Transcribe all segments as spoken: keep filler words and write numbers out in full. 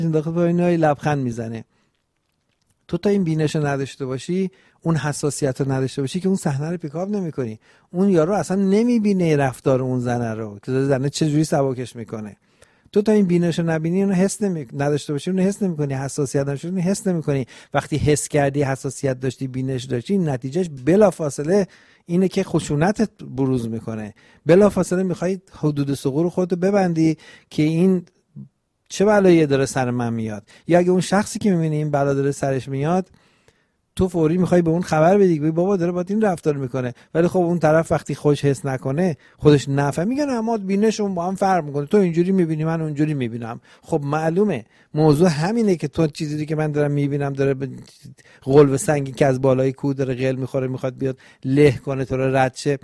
داخل پایینای لبخند میزنه. تو تا این بینش رو نداشته باشی، اون حساسیت رو نداشته باشی که اون صحنه رو پیکاپ نمی‌کنی. اون یارو اصلا نمیبینه رفتار اون زنه رو که زنه چه جوری سبکش میکنه. تو تا این بینش رو نبینی، اون حس نمی نداشته باشی، اون حس نمی‌کنی، حساسیت نداشته اون حس نمی‌کنی. وقتی حس کردی، حساسیت داشتی، بینش داشتی، نتیجهش بلافاصله اینه که خشونتت بروز میکنه. بلافاصله میخوای حدود ثغور خودت ببندی که این چه بلایی داره سر من میاد. یا اگه اون شخصی که میبینی این بلا داره سرش میاد، تو فوری میخوای به اون خبر بدی که بابا داره با این رفتار میکنه. ولی خب اون طرف وقتی خودش حس نکنه، خودش نفهمه، میگن اما بینشون با هم فرق میکنه، تو اینجوری میبینی من اونجوری میبینم. خب معلومه موضوع همینه که تو چیزی که من دارم میبینم داره به قلب سنگی که از بالای کوه داره قل میخوره، میخواد بیاد له کنه تو رو، رد شه،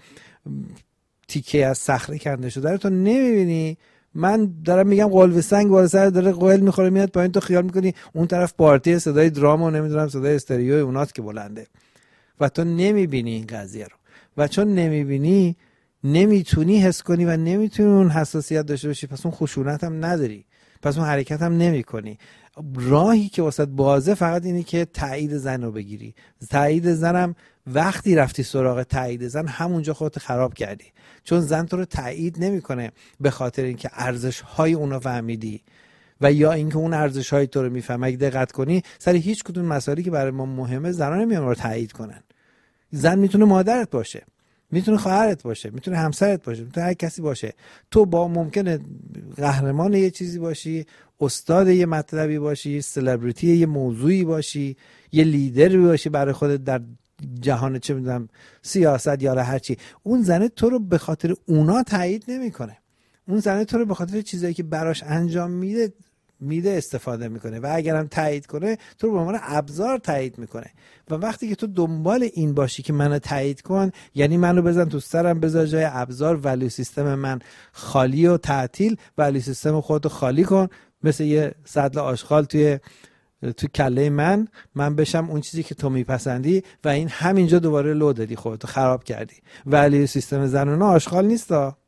تیکه از صخره کنده شده رو تو نمیبینی. من دارم میگم قلب سنگ بالا سر داره قل میخوره میاد پایین، تو خیال میکنی اون طرف پارتی صدای درام و نمیدونم صدای استریو اونات که بلنده و تو نمیبینی این قضیه رو. و چون نمیبینی نمیتونی حس کنی و نمیتونی اون حساسیت داشته باشی، پس اون خشونت هم نداری، پس اون حرکت هم نمی کنی. راهی که واسط بازه فقط اینه که تایید زن رو بگیری. تایید زنم وقتی رفتی سراغ تایید زن، همونجا خودت خراب کردی، چون زن تو رو تایید نمیکنه به خاطر اینکه ارزش های اونو فهمیدی و یا اینکه اون ارزش های تو رو میفهمه. اگه دقت کنی سر هیچ کدوم مسائلی که برای ما مهمه زنان نمیان رو تایید کنن. زن میتونه مادرت باشه، میتونه خواهرت باشه، میتونه همسرت باشه، میتونه هر کسی باشه. تو با ممکنه قهرمان یه چیزی باشی، استاد یه مطلبی باشی، سلبریتی یه موضوعی باشی، یه لیدری باشی برای خودت در جهان، چه میدونم سیاست یا هر چی. اون زنه تو رو به خاطر اونا تایید نمیکنه. اون زنه تو رو به خاطر چیزایی که براش انجام میده میده استفاده میکنه و اگرم تایید کنه تو رو به عنوان ابزار تایید میکنه. و وقتی که تو دنبال این باشی که منو تایید کن، یعنی منو بزن تو سرم، بذار جای ابزار، ولی سیستم من خالی و تعطیل، ولی سیستم خودتو خالی کن، مثل یه سطل آشغال توی تو کله من من بشم اون چیزی که تو میپسندی و این همینجا دوباره لو دادی، خودتو خراب کردی. ولی سیستم زنونه آشغال نیستا،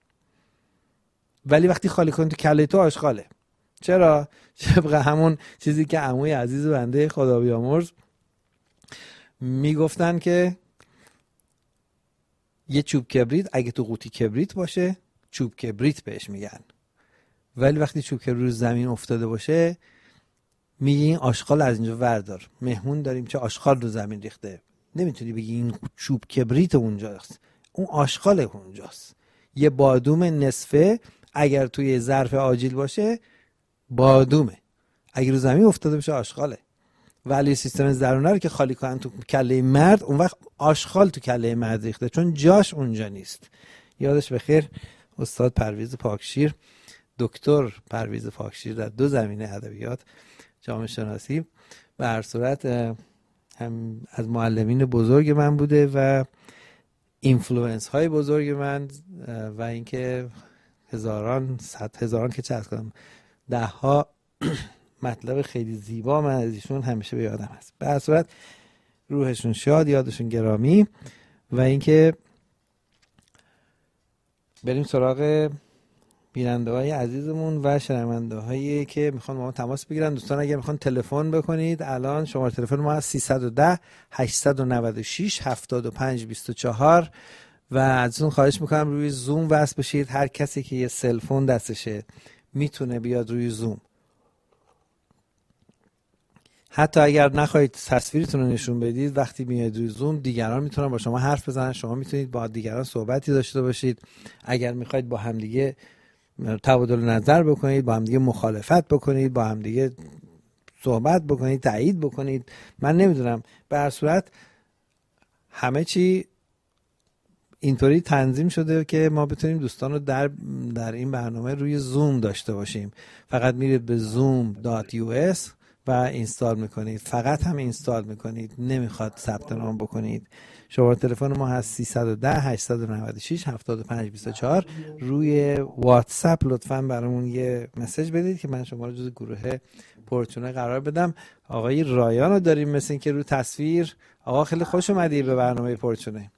ولی وقتی خالی کنی تو کله تو آشغاله. چرا؟ طبق همون چیزی که عموی عزیز بنده خدا بیامرز میگفتن که یه چوب کبریت اگه تو قوطی کبریت باشه چوب کبریت بهش میگن، ولی وقتی چوب کبریت رو زمین افتاده باشه میگی این آشغال از اینجا وردار. مهمون داریم چه آشغال رو زمین ریخته، نمیتونی بگی این چوب کبریت اونجاست، اون آشغال اونجاست. یه بادوم نصفه اگر توی ظرف آجیل باشه بادومه، اگر رو زمین افتاده بشه آشغاله. ولی سیستم زرونه رو که خالی کنن تو کله مرد، اون وقت آشغال تو کله مرد ریخته، چون جاش اونجا نیست. یادش بخیر استاد پرویز پاکشیر، دکتر پرویز پاکشیر، در دو زمینه ادبیات، جامعه شناسی، به هر صورت هم از معلمین بزرگ من بوده و اینفلوئنس های بزرگ من و اینکه هزاران صد هزاران که چه از کنم ده ها مطلب خیلی زیبا من از ایشون همیشه به یادم هست. به هر صورت روحشون شاد، یادشون گرامی. و اینکه بریم سراغ بیننده های عزیزمون و شنونده هایی که میخوان با ما تماس بگیرن. دوستان اگر میخوان تلفن بکنید، الان شماره تلفن ما هست سیصد و ده هشتصد و نود و شش هفتاد و پنج بیست و چهار و ازتون خواهش میکنم روی زوم وصل بشید. هر کسی که یه سلفون دستشه میتونه بیاد روی زوم. حتی اگر نخواهید تصویرتون رو نشون بدید، وقتی میاد روی زوم دیگران میتونن با شما حرف بزنن، شما میتونید با دیگران صحبتی داشته باشید. اگر میخواید با همدیگه تبادل نظر بکنید، با همدیگه مخالفت بکنید، با همدیگه صحبت بکنید، تایید بکنید، من نمیدونم، به هر صورت همه چی اینطوری تنظیم شده که ما بتونیم دوستان رو در در این برنامه روی زوم داشته باشیم. فقط میرید به زوم دات یو اس و اینستال میکنید، فقط هم اینستال میکنید، نمیخواد ثبت نام بکنید. شماره تلفن ما هست سیصد و ده هشتصد و نود و شش هفتاد و پنج بیست و چهار. روی واتساپ لطفاً برامون یه مسیج بدید که من شما رو جز گروه پرچونه قرار بدم. آقای رایان رو داریم مثل این که رو تصویر. آقا خیلی خوش اومدی به برنامه پرچونه.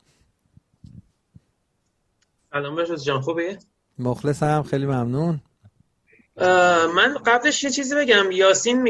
سلام بهش جان، خوبه؟ مخلصم، خیلی ممنون. من قبلش یه چیزی بگم. یاسین